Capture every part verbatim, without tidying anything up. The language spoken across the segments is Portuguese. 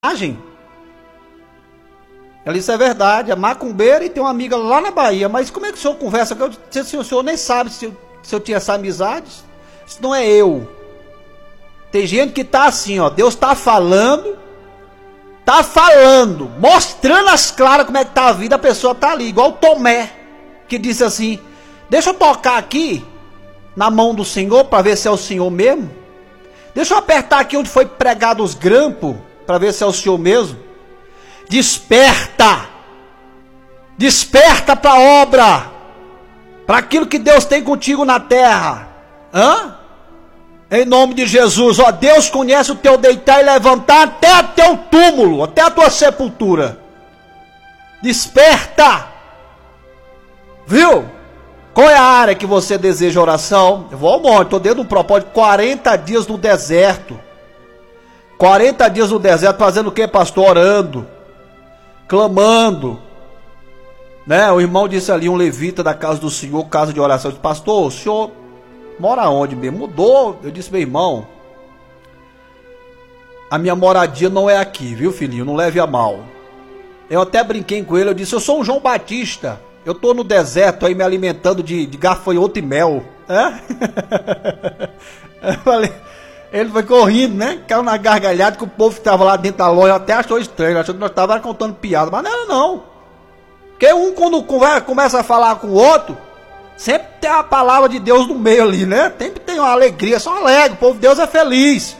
Ela disse, é verdade, é macumbeira e tem uma amiga lá na Bahia, mas como é que o senhor conversa? Eu disse, o senhor nem sabe se eu, se eu tinha essa amizade. Isso não é eu. Tem gente que tá assim, ó, Deus tá falando, tá falando, mostrando as claras como é que tá a vida, a pessoa tá ali, igual o Tomé, que disse assim, deixa eu tocar aqui, na mão do Senhor, para ver se é o Senhor mesmo. Deixa eu apertar aqui onde foi pregado os grampos, para ver se é o Senhor mesmo. Desperta, desperta para a obra, para aquilo que Deus tem contigo na terra, hã? Em nome de Jesus, ó, Deus conhece o teu deitar e levantar até o teu túmulo, até a tua sepultura. Desperta, viu? Qual é a área que você deseja oração? Eu vou ao monte, estou dentro de um propósito, quarenta dias no deserto, quarenta dias no deserto, fazendo o que, pastor? Orando, clamando, né? O irmão disse ali, um levita da casa do Senhor, casa de oração, disse, pastor, o senhor mora onde mesmo? Mudou? Eu disse, meu irmão, a minha moradia não é aqui, viu, filhinho? Não leve a mal. Eu até brinquei com ele, eu disse, eu sou um João Batista, eu estou no deserto aí me alimentando de, de gafanhoto e mel. É? Eu falei, ele foi correndo, né? Caiu na gargalhada que o povo que estava lá dentro da loja até achou estranho, achou que nós estávamos contando piada, mas não era não. Porque um quando começa a falar com o outro, sempre tem a palavra de Deus no meio ali, né? Sempre tem uma alegria, só alegre, o povo de Deus é feliz.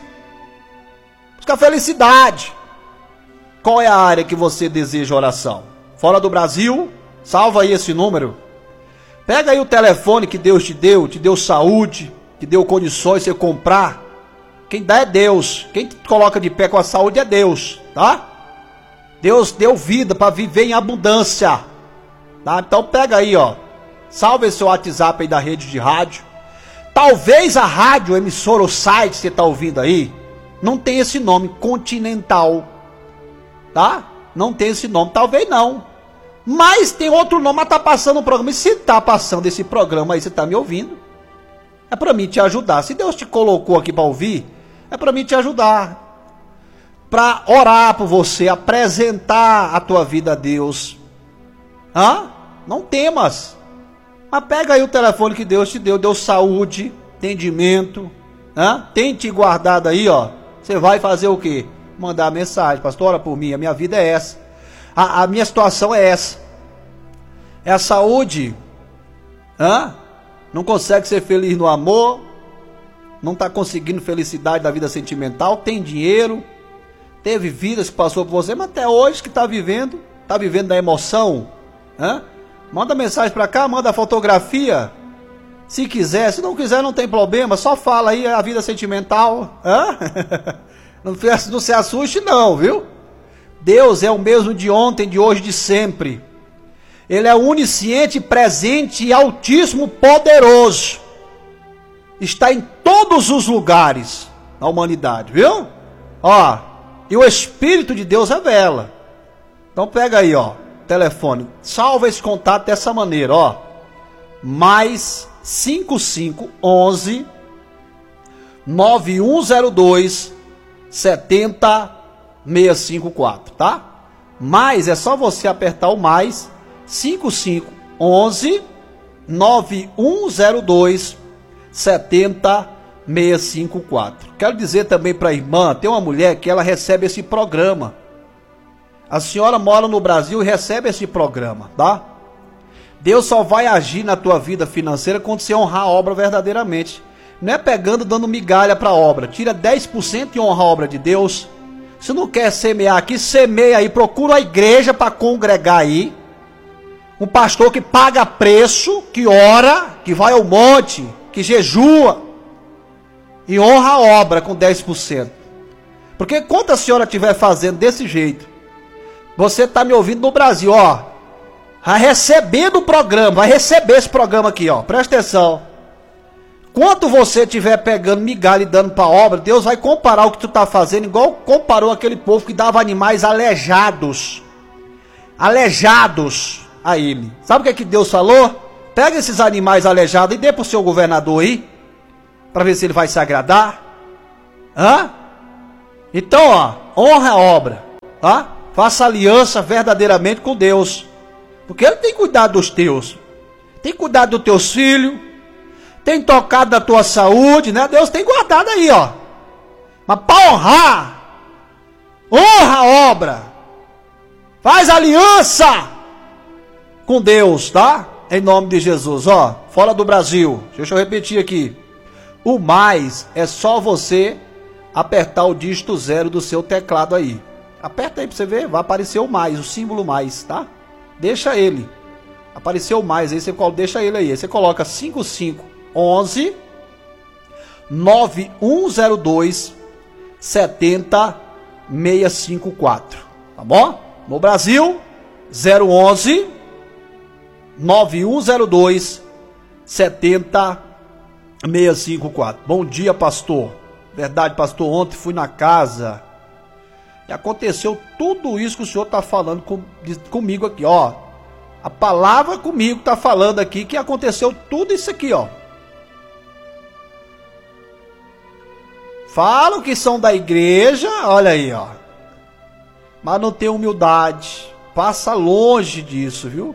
Busca felicidade. Qual é a área que você deseja oração? Fora do Brasil? Salva aí esse número. Pega aí o telefone que Deus te deu, te deu saúde, te deu condições de você comprar. Quem dá é Deus. Quem te coloca de pé com a saúde é Deus, tá? Deus deu vida para viver em abundância, tá? Então pega aí, ó. Salva esse WhatsApp aí da rede de rádio. Talvez a rádio, emissora ou site que você está ouvindo aí, não tem esse nome, Continental, tá? Não tem esse nome, talvez não. Mas tem outro nome, mas tá passando o programa. E se tá passando esse programa aí, você tá me ouvindo, é para mim te ajudar. Se Deus te colocou aqui para ouvir, é para mim te ajudar, para orar por você, apresentar a tua vida a Deus. Hã? Não temas. Mas pega aí o telefone que Deus te deu, deu saúde, entendimento, hã? Tem te guardado aí, ó. Você vai fazer o quê? Mandar mensagem, pastor, ora por mim, a minha vida é essa. A, a minha situação é essa. É a saúde. Hã? Não consegue ser feliz no amor. Não está conseguindo felicidade da vida sentimental. Tem dinheiro. Teve vidas que passou por você, mas até hoje que está vivendo, está vivendo da emoção. Hã? Manda mensagem para cá, manda fotografia. Se quiser, se não quiser não tem problema. Só fala aí a vida sentimental. Hã? Não, não se assuste não, viu? Deus é o mesmo de ontem, de hoje, de sempre. Ele é onisciente, presente e altíssimo, poderoso. Está em todos os lugares da humanidade, viu? Ó, e o Espírito de Deus revela. Então pega aí, ó, telefone. Salva esse contato dessa maneira, ó. Mais cinco cinco onze nove um zero dois sete zero seis cinco quatro, tá? Mais é só você apertar o mais cinco cinco onze nove um zero dois sete zero seis cinco quatro. Quero dizer também para a irmã, tem uma mulher que ela recebe esse programa. A senhora mora no Brasil e recebe esse programa, tá? Deus só vai agir na tua vida financeira quando você honrar a obra verdadeiramente. Não é pegando, dando migalha para a obra. Tira dez por cento e honra a obra de Deus. Se não quer semear aqui, semeia aí, procura a igreja para congregar aí. Um pastor que paga preço, que ora, que vai ao monte, que jejua. E honra a obra com dez por cento. Porque quando a senhora estiver fazendo desse jeito, você está me ouvindo no Brasil, ó. Vai receber do programa, vai receber esse programa aqui, ó. Presta atenção. Quando você estiver pegando migalha e dando para a obra, Deus vai comparar o que tu está fazendo, igual comparou aquele povo que dava animais aleijados. Aleijados a ele. Sabe o que é que Deus falou? Pega esses animais aleijados e dê para o seu governador aí, para ver se ele vai se agradar. Hã? Então, ó, honra a obra. tá? Faça aliança verdadeiramente com Deus. Porque Ele tem cuidado dos teus. Tem cuidado dos teus filhos. Tem tocado da tua saúde, né? Deus tem guardado aí, ó. Mas para honrar, honra a obra. Faz aliança com Deus, tá? Em nome de Jesus, ó. Fora do Brasil. Deixa eu repetir aqui. O mais é só você apertar o dígito zero do seu teclado aí. Aperta aí pra você ver, vai aparecer o mais, o símbolo mais, tá? Deixa ele. Apareceu o mais, aí você deixa ele aí. Aí você coloca cinco cinco um um nove um zero dois sete zero seis cinco quatro. Tá bom? No Brasil, zero onze nove um zero dois sete zero seis cinco quatro. Bom dia, pastor. Verdade, pastor, ontem fui na casa e aconteceu tudo isso que o senhor está falando com, comigo aqui, ó. A palavra comigo está falando aqui que aconteceu tudo isso aqui, ó. Falam que são da igreja, olha aí, ó. Mas não tem humildade. Passa longe disso, viu?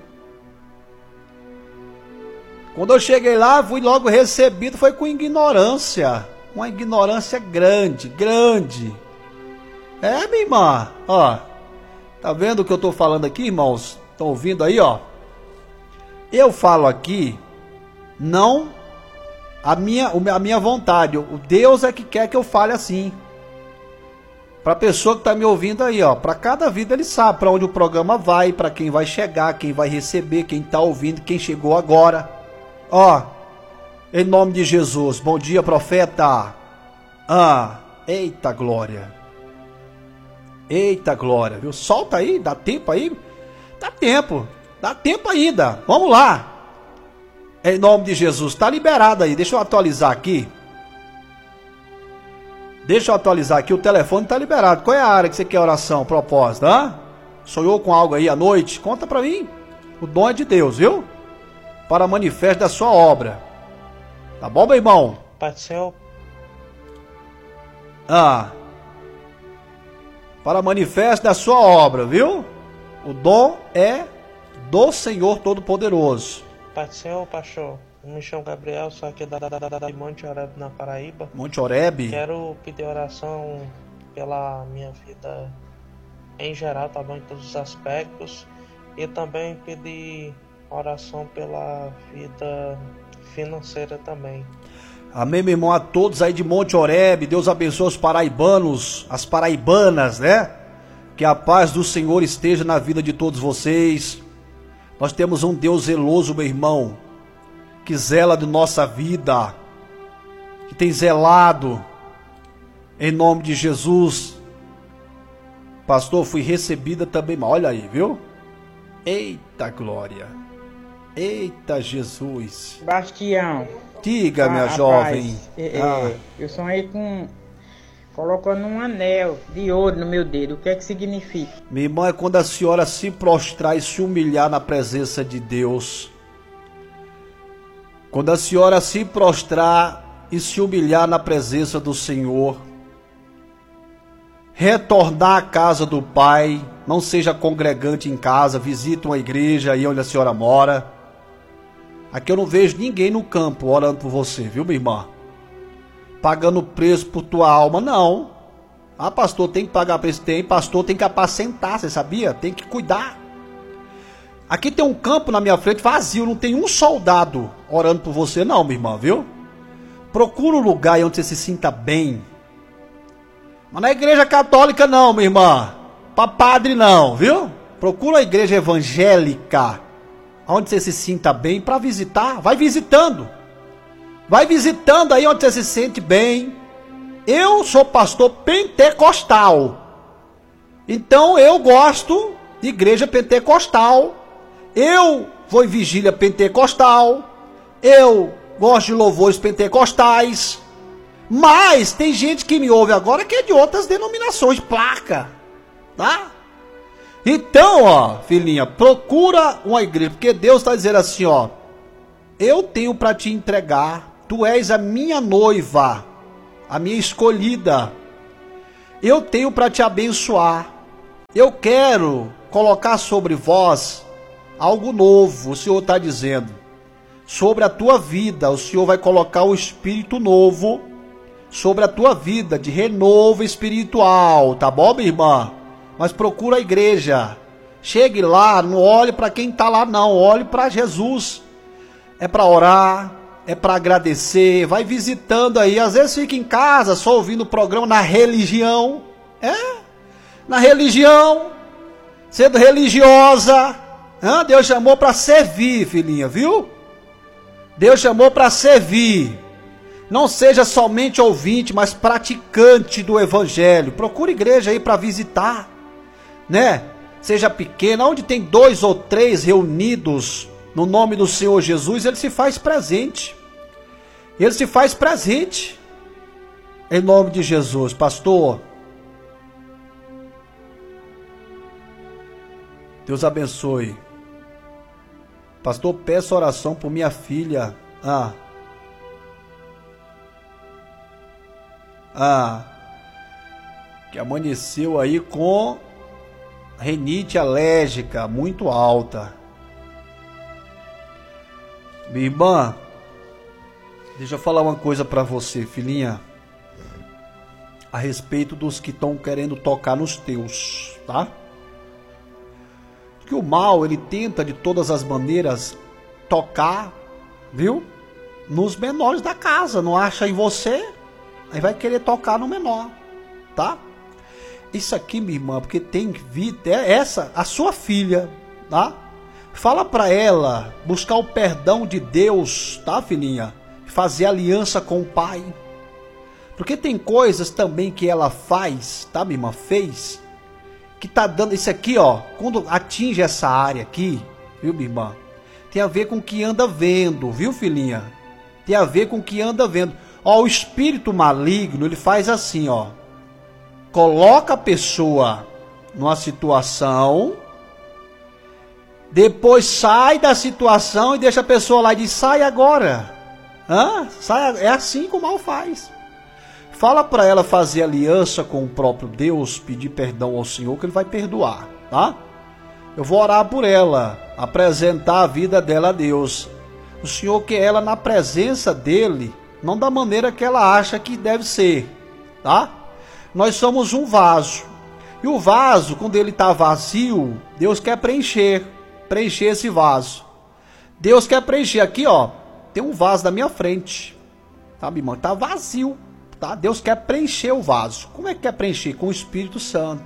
Quando eu cheguei lá, fui logo recebido, foi com ignorância. Uma ignorância grande, grande. É, minha irmã, ó. Tá vendo o que eu tô falando aqui, irmãos? Estão ouvindo aí, ó? Eu falo aqui, não a minha, a minha vontade. O Deus é que quer que eu fale assim. Para a pessoa que tá me ouvindo aí, ó. Para cada vida ele sabe para onde o programa vai, para quem vai chegar, quem vai receber, quem tá ouvindo, quem chegou agora. Ó, em nome de Jesus. Bom dia, profeta. Ah, eita glória. Eita glória, viu? Solta aí, dá tempo aí? Dá tempo, dá tempo ainda. Vamos lá. Em nome de Jesus, tá liberado aí. Deixa eu atualizar aqui. Deixa eu atualizar aqui, o telefone tá liberado. Qual é a área que você quer oração, propósito, hã? Sonhou com algo aí à noite? Conta pra mim. O dom é de Deus, viu? Para manifesto da sua obra. Tá bom, meu irmão? Pai do céu. Ah. Para manifesto da sua obra, viu? O dom é do Senhor Todo-Poderoso. Pai do céu, pastor. Eu me chamo Gabriel, sou aqui da, da, da, da Monte Oreb, na Paraíba. Monte Oreb? Quero pedir oração pela minha vida em geral, tá bom? Em todos os aspectos. E também pedir oração pela vida financeira também. Amém, meu irmão, a todos aí de Monte Oreb. Deus abençoe os paraibanos, as paraibanas, né? Que a paz do Senhor esteja na vida de todos vocês. Nós temos um Deus zeloso, meu irmão, que zela de nossa vida, que tem zelado, em nome de Jesus. Pastor, fui recebida também, olha aí, viu? Eita glória, eita Jesus. Bastião. Diga, minha ah, jovem. Rapaz, é, ah. é, eu sonhei com colocando um anel de ouro no meu dedo. O que é que significa? Minha irmã, é quando a senhora se prostrar e se humilhar na presença de Deus. Quando a senhora se prostrar e se humilhar na presença do Senhor, retornar à casa do Pai, não seja congregante em casa, visite uma igreja aí onde a senhora mora. Aqui eu não vejo ninguém no campo orando por você, viu, minha irmã? Pagando preço por tua alma, não. Ah, pastor, tem que pagar preço? Tem, pastor, tem que apacentar, você sabia? Tem que cuidar. Aqui tem um campo na minha frente vazio, não tem um soldado orando por você não, minha irmã, viu? Procura um lugar onde você se sinta bem. Mas não é igreja católica não, minha irmã. Para padre não, viu? Procura a igreja evangélica, onde você se sinta bem para visitar. Vai visitando. Vai visitando aí onde você se sente bem. Eu sou pastor pentecostal. Então eu gosto de igreja pentecostal. Eu vou em vigília pentecostal. Eu gosto de louvores pentecostais. Mas tem gente que me ouve agora que é de outras denominações, placa, tá? Então, ó, filhinha, procura uma igreja, porque Deus está dizendo assim, ó, eu tenho para te entregar, tu és a minha noiva, a minha escolhida, eu tenho para te abençoar, eu quero colocar sobre vós algo novo, o Senhor está dizendo. Sobre a tua vida, o Senhor vai colocar o Espírito novo sobre a tua vida, de renovo espiritual, tá bom, minha irmã? Mas procura a igreja. Chegue lá, não olhe para quem está lá não, olhe para Jesus. É para orar, é para agradecer, vai visitando aí. Às vezes fica em casa só ouvindo o programa na religião. É, na religião, sendo religiosa. Ah, Deus chamou para servir, filhinha, viu? Deus chamou para servir. Não seja somente ouvinte, mas praticante do evangelho. Procure igreja aí para visitar, né? Seja pequena, onde tem dois ou três reunidos no nome do Senhor Jesus, ele se faz presente. Ele se faz presente. Em nome de Jesus, pastor. Deus abençoe. Pastor, peço oração por minha filha. Ah. Ah. Que amanheceu aí com rinite alérgica muito alta. Minha irmã, deixa eu falar uma coisa para você, filhinha. A respeito dos que estão querendo tocar nos teus, tá? Que o mal, ele tenta de todas as maneiras tocar, viu? Nos menores da casa, não acha em você, aí vai querer tocar no menor, tá? Isso aqui, minha irmã, porque tem vida, é essa, a sua filha, tá? Fala pra ela buscar o perdão de Deus, tá, filhinha? Fazer aliança com o pai. Porque tem coisas também que ela faz, tá, minha irmã? Fez, que tá dando isso aqui, ó, quando atinge essa área aqui, viu, minha irmã? Tem a ver com o que anda vendo, viu, filhinha? Tem a ver com o que anda vendo. Ó, o espírito maligno, ele faz assim, ó. Coloca a pessoa numa situação, depois sai da situação e deixa a pessoa lá e diz, sai agora. Hã? Sai, é assim que o mal faz. Fala para ela fazer aliança com o próprio Deus, pedir perdão ao Senhor, que Ele vai perdoar, tá? Eu vou orar por ela, apresentar a vida dela a Deus. O Senhor quer ela na presença dEle, não da maneira que ela acha que deve ser, tá? Nós somos um vaso, e o vaso, quando ele está vazio, Deus quer preencher, preencher esse vaso. Deus quer preencher, aqui ó, tem um vaso na minha frente, tá, minha irmã? Está vazio. Tá? Deus quer preencher o vaso. Como é que quer preencher? Com o Espírito Santo.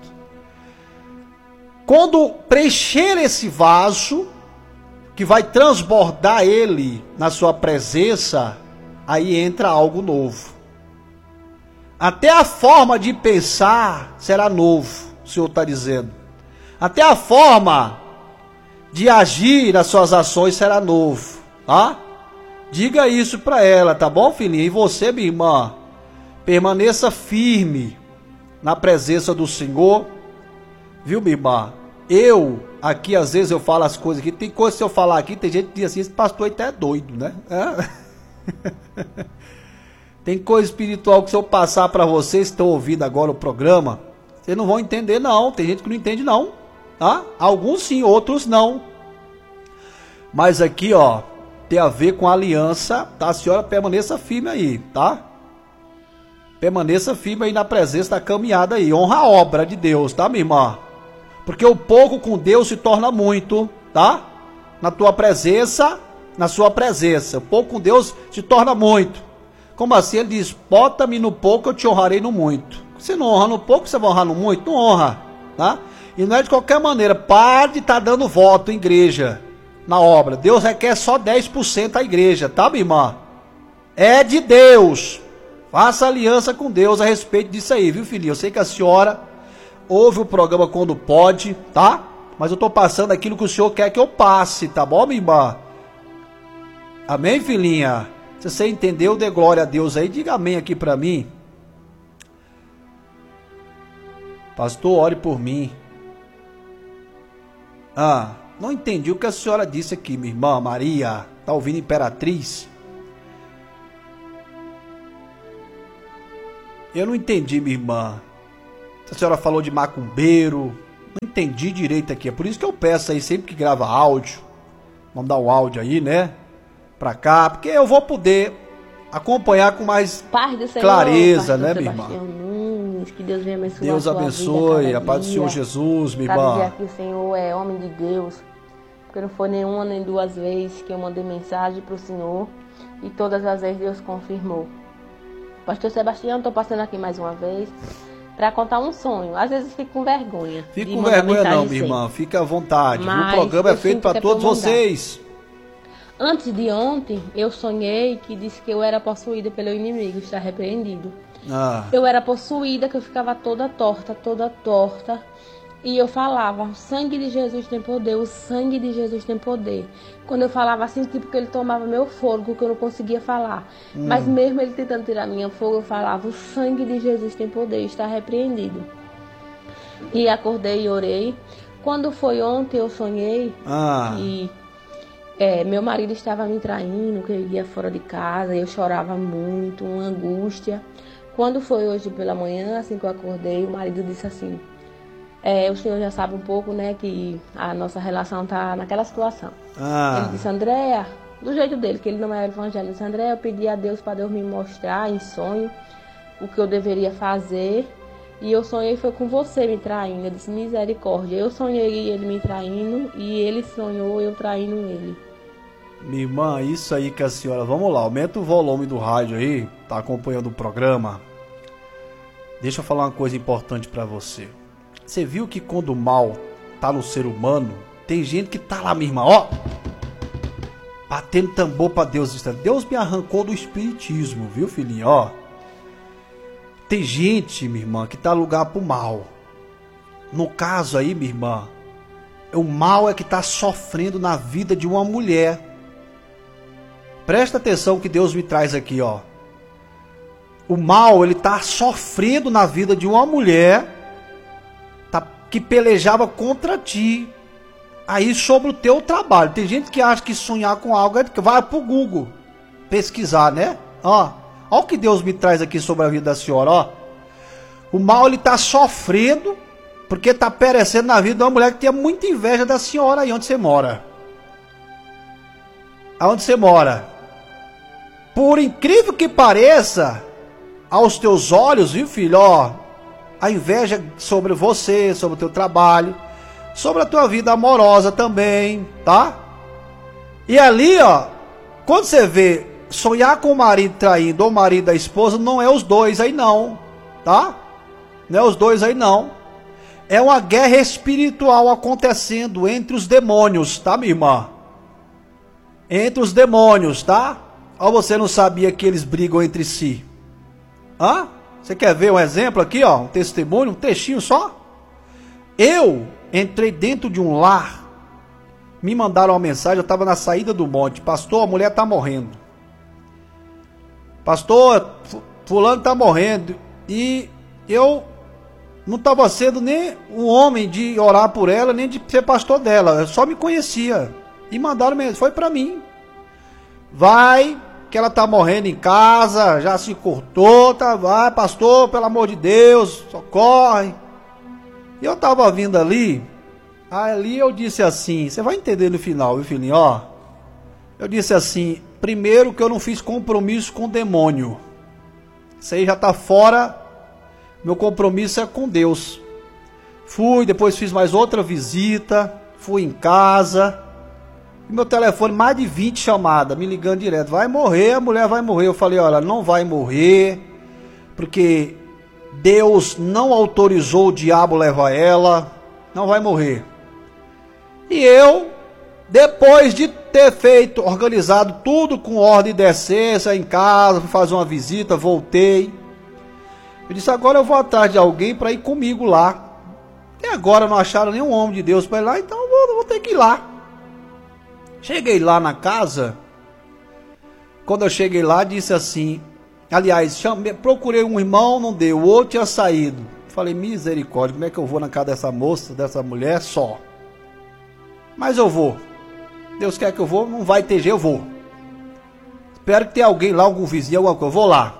Quando preencher esse vaso, que vai transbordar ele na sua presença, aí entra algo novo. Até a forma de pensar será novo, o Senhor está dizendo. Até a forma de agir nas suas ações será novo, tá? Diga isso para ela, tá bom, filhinha? E você, minha irmã? Permaneça firme na presença do Senhor, viu, minha irmã? Eu, aqui, às vezes eu falo as coisas aqui, tem coisa que se eu falar aqui, tem gente que diz assim, esse pastor até é doido, né? É? Tem coisa espiritual que se eu passar para vocês que estão ouvindo agora o programa, vocês não vão entender não, tem gente que não entende não, tá? Alguns sim, outros não. Mas aqui, ó, tem a ver com a aliança, tá? A senhora permaneça firme aí, tá? Permaneça firme aí na presença da caminhada aí. Honra a obra de Deus, tá, minha irmã? Porque o pouco com Deus se torna muito, tá? Na tua presença, na sua presença. O pouco com Deus se torna muito. Como assim? Ele diz, bota-me no pouco, eu te honrarei no muito. Você não honra no pouco, você vai honrar no muito? Não honra, tá? E não é de qualquer maneira. Pare de estar dando voto em igreja, na obra. Deus requer só dez por cento a igreja, tá, minha irmã? É de Deus. Faça aliança com Deus a respeito disso aí, viu, filhinha? Eu sei que a senhora ouve o programa quando pode, tá? Mas eu tô passando aquilo que o senhor quer que eu passe, tá bom, minha irmã? Amém, filhinha? Se você entendeu, dê glória a Deus aí. Diga amém aqui pra mim. Pastor, ore por mim. Ah, não entendi o que a senhora disse aqui, minha irmã Maria. Tá ouvindo, Imperatriz? Eu não entendi, minha irmã. A senhora falou de macumbeiro. Não entendi direito aqui. É por isso que eu peço aí, sempre que grava áudio, mandar o áudio aí, né? Pra cá, porque eu vou poder acompanhar com mais paz do Senhor, clareza, né, minha irmã? Nunes, que Deus venha abençoar Deus a sua abençoe, vida a paz do Senhor Jesus, minha irmã. irmã. Dizer que o Senhor é homem de Deus, porque não foi nenhuma nem duas vezes que eu mandei mensagem pro Senhor e todas as vezes Deus confirmou. Pastor Sebastião, estou passando aqui mais uma vez para contar um sonho. Às vezes fico com vergonha. Fica com vergonha não, minha irmã. Fica à vontade. Mas o programa é feito para todos vocês. Antes de ontem, eu sonhei que disse que eu era possuída pelo inimigo, está repreendido. Ah. Eu era possuída, que eu ficava toda torta, toda torta. E eu falava, o sangue de Jesus tem poder, o sangue de Jesus tem poder. Quando eu falava assim, tipo que ele tomava meu fôlego, que eu não conseguia falar. Hum. Mas mesmo ele tentando tirar minha fogo, eu falava, o sangue de Jesus tem poder, está repreendido. E acordei e orei. Quando foi ontem, eu sonhei ah. que é, meu marido estava me traindo, que eu ia fora de casa, eu chorava muito, uma angústia. Quando foi hoje pela manhã, assim que eu acordei, o marido disse assim, É, o senhor já sabe um pouco, né, que a nossa relação tá naquela situação. Ah. Ele disse, Andréa, do jeito dele, que ele não é evangélico, disse, Andréa, eu pedi a Deus para Deus me mostrar em sonho o que eu deveria fazer. E eu sonhei foi com você me traindo. Eu disse, misericórdia. Eu sonhei ele me traindo e ele sonhou eu traindo ele. Minha irmã, isso aí que a senhora... Vamos lá, aumenta o volume do rádio aí, tá acompanhando o programa. Deixa eu falar uma coisa importante para você. Você viu que quando o mal tá no ser humano, tem gente que tá lá, minha irmã, ó, batendo tambor pra Deus. Deus me arrancou do espiritismo, viu, filhinho, ó. Tem gente, minha irmã, que tá lugar pro mal. No caso aí, minha irmã, o mal é que tá sofrendo na vida de uma mulher. Presta atenção que Deus me traz aqui, ó. O mal, ele tá sofrendo na vida de uma mulher que pelejava contra ti, aí sobre o teu trabalho. Tem gente que acha que sonhar com algo é que vai pro Google pesquisar, né? Ó, ó o que Deus me traz aqui sobre a vida da senhora, ó. O mal, ele tá sofrendo porque tá perecendo na vida de uma mulher que tinha muita inveja da senhora aí onde você mora. Aonde você mora. Por incrível que pareça, aos teus olhos, viu, filho, ó, a inveja sobre você, sobre o teu trabalho, sobre a tua vida amorosa também, tá? E ali, ó, quando você vê sonhar com o marido traindo ou o marido da esposa, não é os dois aí não, tá? Não é os dois aí não. É uma guerra espiritual acontecendo entre os demônios, tá, minha irmã? Entre os demônios, tá? Ou você não sabia que eles brigam entre si? Hã? Você quer ver um exemplo aqui, ó? Um testemunho, um textinho só? Eu entrei dentro de um lar, me mandaram uma mensagem, eu estava na saída do monte. Pastor, a mulher está morrendo. Pastor, fulano está morrendo. E eu não estava sendo nem um homem de orar por ela, nem de ser pastor dela. Eu só me conhecia. E mandaram mensagem, foi para mim. Vai... que ela tá morrendo em casa, já se cortou, tá, vai, pastor, pelo amor de Deus, socorre. E eu tava vindo ali, ali eu disse assim, você vai entender no final, viu, filhinho, ó. Eu disse assim, primeiro que eu não fiz compromisso com o demônio. Isso aí já tá fora, meu compromisso é com Deus. Fui, depois fiz mais outra visita, fui em casa... Meu telefone, mais de vinte chamadas, me ligando direto. Vai morrer, a mulher vai morrer. Eu falei, olha, não vai morrer, porque Deus não autorizou o diabo levar ela. Não vai morrer. E eu, depois de ter feito, organizado tudo com ordem e decência em casa, fui fazer uma visita, voltei. Eu disse, agora eu vou atrás de alguém para ir comigo lá. E agora não acharam nenhum homem de Deus para ir lá, então eu vou, vou ter que ir lá. Cheguei lá na casa, quando eu cheguei lá, disse assim, aliás, chamei, procurei um irmão, não deu, o outro tinha saído. Falei, misericórdia, como é que eu vou na casa dessa moça, dessa mulher só? Mas eu vou. Deus quer que eu vou, não vai ter jeito, eu vou. Espero que tenha alguém lá, algum vizinho, alguma coisa, eu vou lá.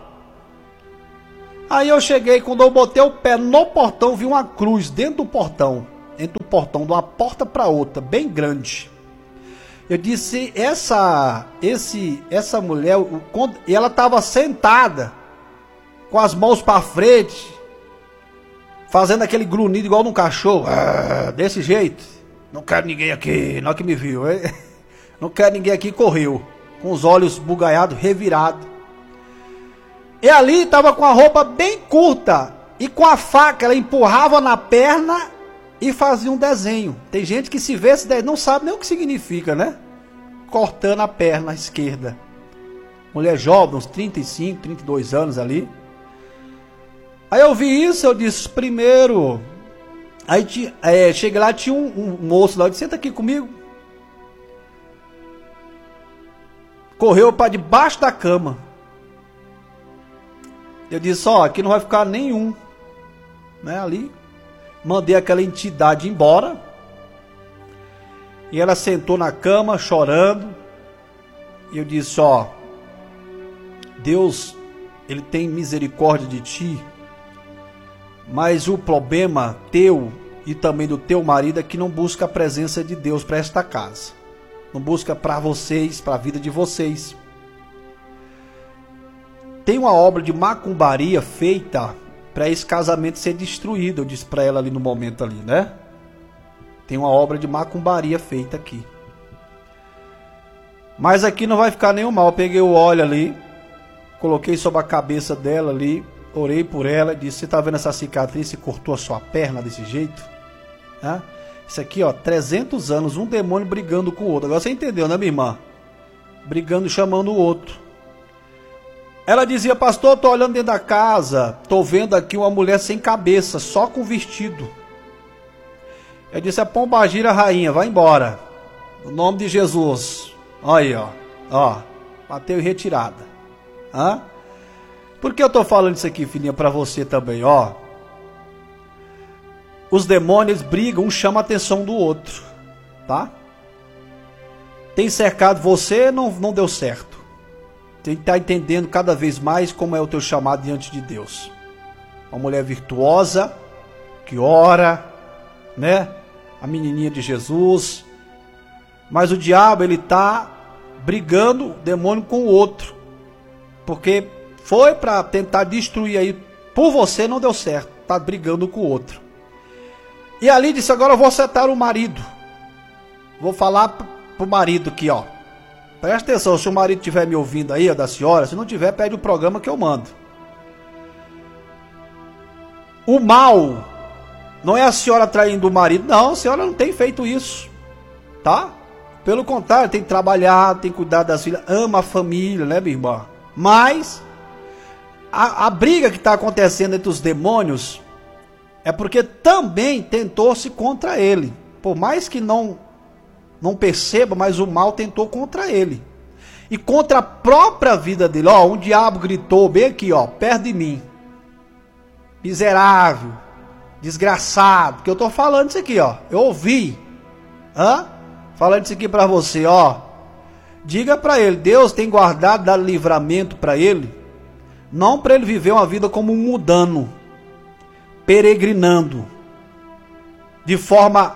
Aí eu cheguei, quando eu botei o pé no portão, vi uma cruz dentro do portão. entre o portão de uma porta para outra, bem grande. Eu disse, essa, esse, essa mulher, ela estava sentada, com as mãos para frente, fazendo aquele grunhido igual num cachorro, ah, desse jeito. Não quero ninguém aqui, não que me viu. Não quero ninguém aqui, correu, com os olhos bugalhados, revirados. E ali estava com a roupa bem curta, e com a faca ela empurrava na perna e fazia um desenho. Tem gente que se vê esse desenho, não sabe nem o que significa, né? Cortando a perna esquerda. Mulher jovem, uns trinta e cinco, trinta e dois anos ali. Aí eu vi isso, eu disse, primeiro... Aí é, cheguei lá, tinha um, um moço lá, eu disse, senta aqui comigo. Correu para debaixo da cama. Eu disse, ó, aqui não vai ficar nenhum, né, ali. Mandei aquela entidade embora. E ela sentou na cama, chorando. E eu disse, ó, Deus, Ele tem misericórdia de ti. Mas o problema teu e também do teu marido é que não busca a presença de Deus para esta casa. Não busca para vocês, para a vida de vocês. Tem uma obra de macumbaria feita para esse casamento ser destruído. Eu disse para ela ali no momento ali, né? Tem uma obra de macumbaria feita aqui. Mas aqui não vai ficar nenhum mal. Eu peguei o óleo ali, coloquei sobre a cabeça dela ali, orei por ela, disse, você está vendo essa cicatriz, você cortou a sua perna desse jeito? Né? Isso aqui, ó, trezentos anos, um demônio brigando com o outro. Agora você entendeu, né, minha irmã? Brigando, chamando o outro. Ela dizia, pastor, estou olhando dentro da casa, estou vendo aqui uma mulher sem cabeça, só com vestido. Eu disse, a pombagira rainha, vai embora. No nome de Jesus. Olha aí, ó. Ó, bateu em retirada. Hã? Por que eu estou falando isso aqui, filhinha, para você também, ó? Os demônios brigam, um chama a atenção do outro, tá? Tem cercado você, não, não deu certo. Tem que estar entendendo cada vez mais como é o teu chamado diante de Deus. Uma mulher virtuosa, que ora, né? A menininha de Jesus. Mas o diabo, ele está brigando, o demônio com o outro. Porque foi para tentar destruir aí, por você não deu certo, está brigando com o outro. E ali disse, agora eu vou acertar o marido. Vou falar pro marido aqui, ó. Presta atenção, se o marido estiver me ouvindo aí, ó, da senhora, se não tiver, pede o programa que eu mando. O mal não é a senhora traindo o marido, não, a senhora não tem feito isso, tá? Pelo contrário, tem trabalhado, tem cuidado das filhas, ama a família, né, minha irmã? Mas a, a briga que está acontecendo entre os demônios é porque também tentou-se contra ele. Por mais que não, não perceba, mas o mal tentou contra ele. E contra a própria vida dele. Ó, um diabo gritou bem aqui, ó, perto de mim. Miserável, desgraçado. Que eu estou falando isso aqui, ó. Eu ouvi. Hã? Falando isso aqui para você, ó. Diga para ele, Deus tem guardado, dado livramento para ele. Não para ele viver uma vida como um mudano. Peregrinando, de forma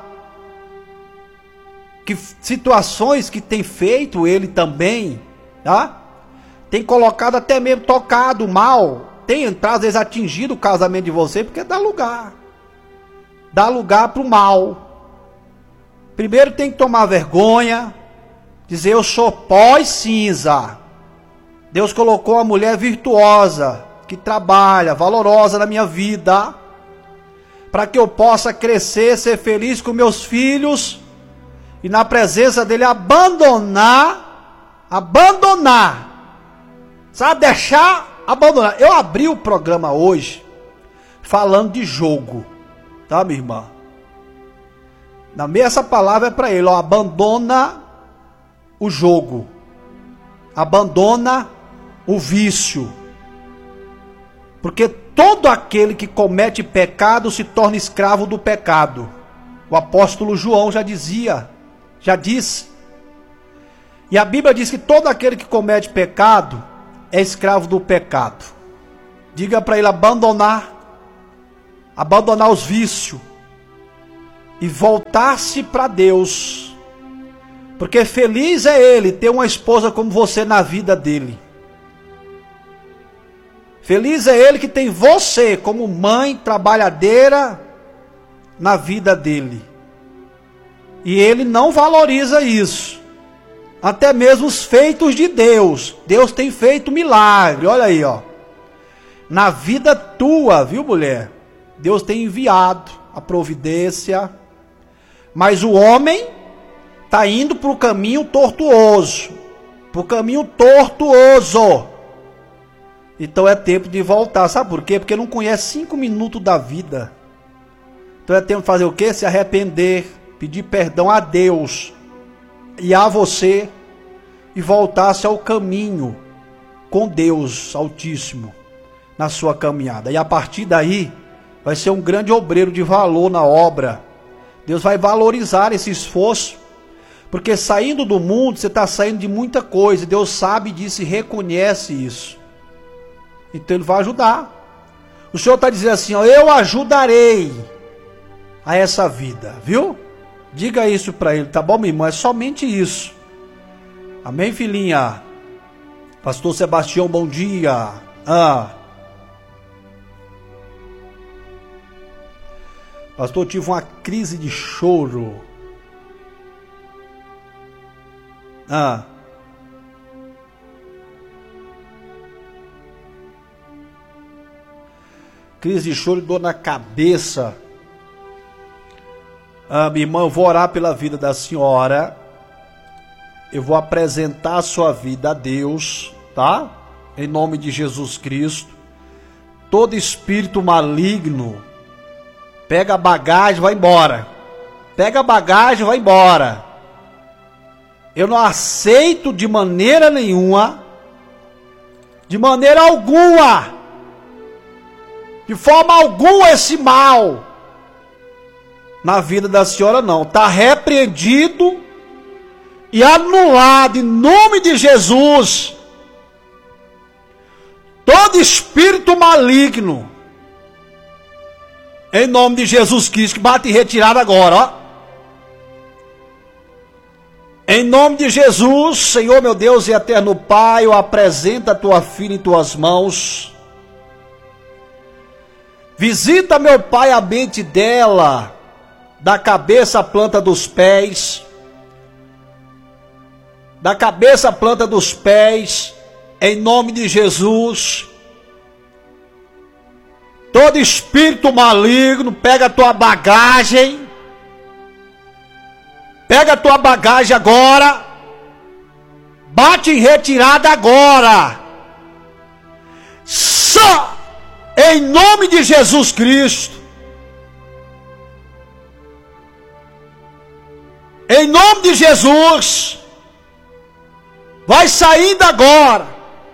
que situações que tem feito ele também, tá? Tem colocado até mesmo tocado mal, tem entrado às vezes atingido o casamento de você, porque dá lugar, dá lugar para o mal. Primeiro tem que tomar vergonha, dizer eu sou pó e cinza. Deus colocou uma mulher virtuosa, que trabalha, valorosa na minha vida, para que eu possa crescer, ser feliz com meus filhos, e na presença dele abandonar, abandonar, sabe, deixar, abandonar. Eu abri o programa hoje, falando de jogo, tá, minha irmã? Na meia essa palavra é para ele, ó, abandona o jogo, abandona o vício, porque todo aquele que comete pecado se torna escravo do pecado. O apóstolo João já dizia, já disse. E a Bíblia diz que todo aquele que comete pecado é escravo do pecado. Diga para ele abandonar, abandonar os vícios e voltar-se para Deus. Porque feliz é ele ter uma esposa como você na vida dele. Feliz é ele que tem você como mãe trabalhadeira na vida dele. E ele não valoriza isso. Até mesmo os feitos de Deus. Deus tem feito milagre. Olha aí, ó. Na vida tua, viu, mulher? Deus tem enviado a providência. Mas o homem está indo para o caminho tortuoso. Para o caminho tortuoso. Então é tempo de voltar. Sabe por quê? Porque não conhece cinco minutos da vida. Então é tempo de fazer o quê? Se arrepender. Pedir perdão a Deus. E a você. E voltar-se ao caminho. Com Deus Altíssimo. Na sua caminhada. E a partir daí. Vai ser um grande obreiro de valor na obra. Deus vai valorizar esse esforço. Porque saindo do mundo, você está saindo de muita coisa. Deus sabe disso e reconhece isso. Então ele vai ajudar. O Senhor está dizendo assim, ó, eu ajudarei a essa vida, viu? Diga isso para ele, tá bom, meu irmão? É somente isso. Amém, filhinha? Pastor Sebastião, bom dia. Ah. Pastor, tive uma crise de choro. Ah. Crise de choro e dor na cabeça. Ah, minha irmã, eu vou orar pela vida da senhora. Eu vou apresentar a sua vida a Deus, tá? Em nome de Jesus Cristo. Todo espírito maligno, pega a bagagem, vai embora. Pega a bagagem, vai embora. Eu não aceito de maneira nenhuma, de maneira alguma, de forma alguma esse mal na vida da senhora não. Está repreendido e anulado em nome de Jesus. Todo espírito maligno, em nome de Jesus Cristo, que bate em retirada agora, ó. Em nome de Jesus, Senhor meu Deus e eterno Pai, eu apresento a tua filha em tuas mãos. Visita, meu Pai, a mente dela, da cabeça à planta dos pés, da cabeça à planta dos pés, em nome de Jesus. Todo espírito maligno, pega a tua bagagem, pega a tua bagagem agora, bate em retirada agora, só em nome de Jesus Cristo, em nome de Jesus, vai saindo agora,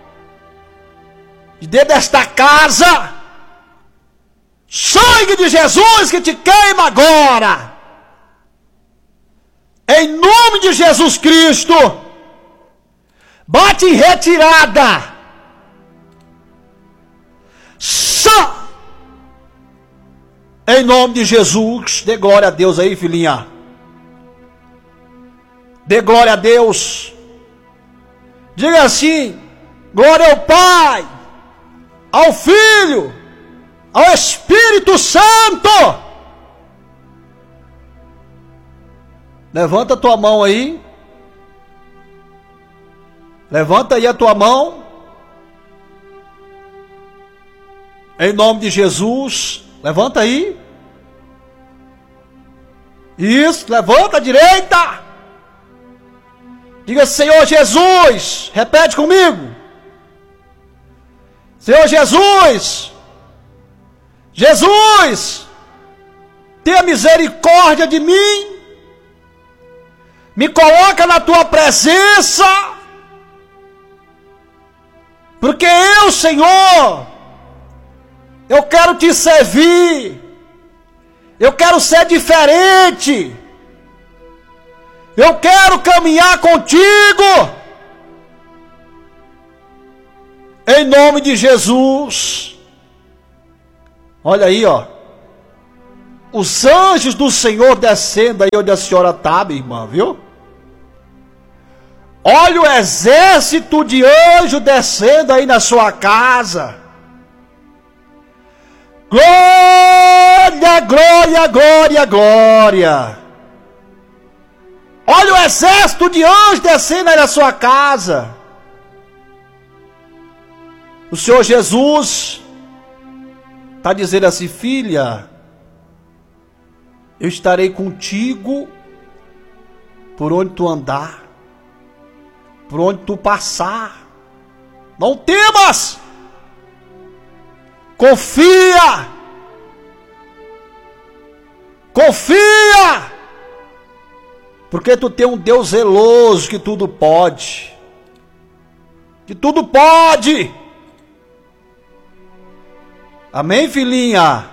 de dentro desta casa, sangue de Jesus que te queima agora, em nome de Jesus Cristo, bate em retirada, só em nome de Jesus. Dê glória a Deus aí, filhinha. Dê glória a Deus. Diga assim: glória ao Pai, ao Filho, ao Espírito Santo. Levanta a tua mão aí. Levanta aí a tua mão. Em nome de Jesus. Levanta aí. Isso, levanta a direita. Diga: Senhor Jesus. Repete comigo. Senhor Jesus. Jesus, tenha misericórdia de mim. Me coloca na tua presença. Porque eu, Senhor, eu quero te servir. Eu quero ser diferente. Eu quero caminhar contigo. Em nome de Jesus. Olha aí, ó. os anjos do Senhor descendo aí onde a senhora está, minha irmã, viu? Olha o exército de anjos descendo aí na sua casa. Glória, glória, glória, glória. Olha o exército de anjos descendo aí na sua casa. O Senhor Jesus está dizendo assim: filha, eu estarei contigo por onde tu andar, por onde tu passar. Não temas, confia, confia, porque tu tem um Deus zeloso que tudo pode, que tudo pode. Amém, filhinha?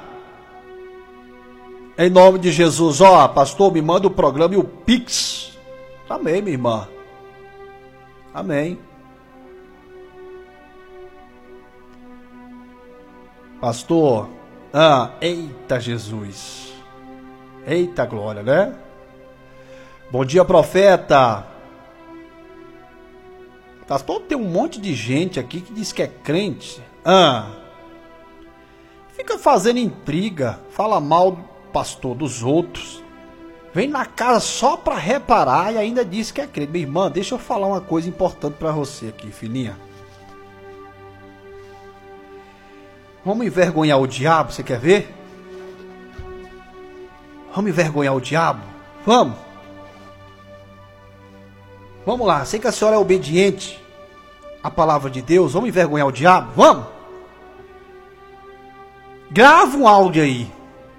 Em nome de Jesus. Ó, pastor, me manda o programa e o Pix. Amém, minha irmã. Amém. Pastor, ah, eita Jesus. Eita glória, né? Bom dia, profeta. Pastor, tem um monte de gente aqui que diz que é crente. Ah, fica fazendo intriga, fala mal, pastor, dos outros. Vem na casa só para reparar e ainda diz que é crente. Minha irmã, deixa eu falar uma coisa importante para você aqui, filhinha. Vamos envergonhar o diabo, você quer ver? Vamos envergonhar o diabo? Vamos. Vamos lá, sei que a senhora é obediente à palavra de Deus. Vamos envergonhar o diabo? Vamos. Grava um áudio aí.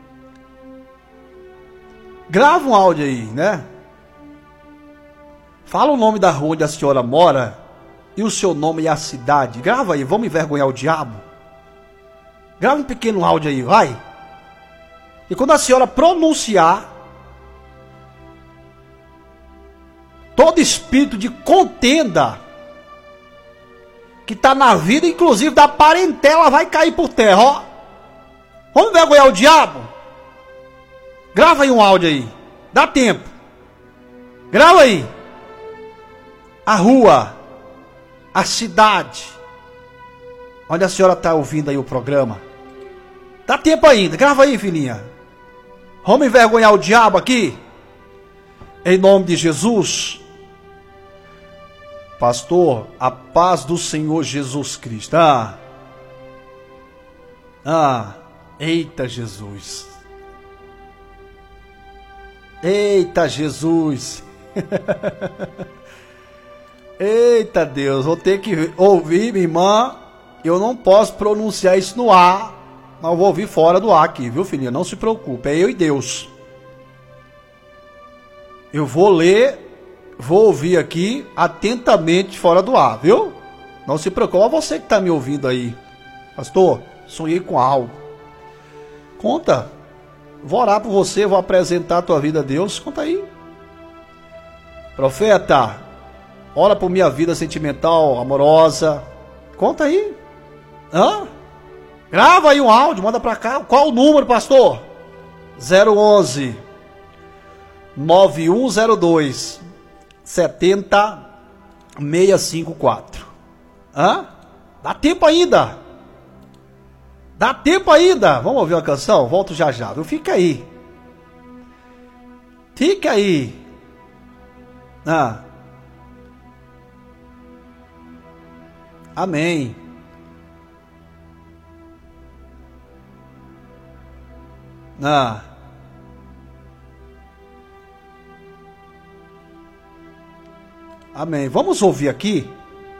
Grava um áudio aí, né? Fala o nome da rua onde a senhora mora e o seu nome e a cidade. Grava aí, vamos envergonhar o diabo. Grava um pequeno áudio aí, vai. E quando a senhora pronunciar, todo espírito de contenda que está na vida, inclusive da parentela, vai cair por terra, ó. Vamos envergonhar o diabo? Grava aí um áudio aí. Dá tempo. Grava aí. A rua, a cidade, onde a senhora está ouvindo aí o programa. Dá tempo ainda. Grava aí, filhinha. Vamos envergonhar o diabo aqui? Em nome de Jesus. Pastor, a paz do Senhor Jesus Cristo. Ah. Ah. Eita Jesus. Eita Jesus. Eita Deus, vou ter que ouvir, minha irmã. Eu não posso pronunciar isso no ar, mas eu vou ouvir fora do ar aqui, viu, filhinha? Não se preocupe, é eu e Deus. Eu vou ler, vou ouvir aqui atentamente fora do ar, viu? Não se preocupe, é você que está me ouvindo aí. Pastor, sonhei com algo. Conta. Vou orar por você, vou apresentar a tua vida a Deus. Conta aí. Profeta, ora por minha vida sentimental, amorosa. Conta aí. Hã? Grava aí um áudio, manda pra cá. Qual o número, pastor? zero onze nove um zero dois sete zero seis cinco quatro. Hã? Dá tempo ainda. Dá tempo ainda. Vamos ouvir uma canção? Volto já já. Fica aí. Fica aí. Ah. Amém. Ah. Amém. Vamos ouvir aqui.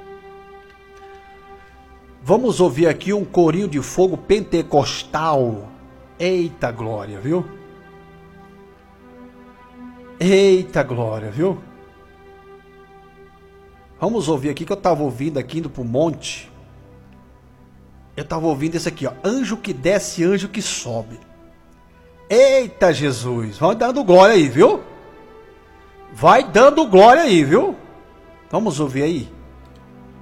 Vamos ouvir aqui um corinho de fogo pentecostal. Eita glória, viu? Eita glória, viu? Vamos ouvir aqui que eu estava ouvindo aqui indo para o monte. Eu estava ouvindo esse aqui, ó. Anjo que desce, anjo que sobe. Eita Jesus. Vai dando glória aí, viu? Vai dando glória aí, viu? Vamos ouvir aí.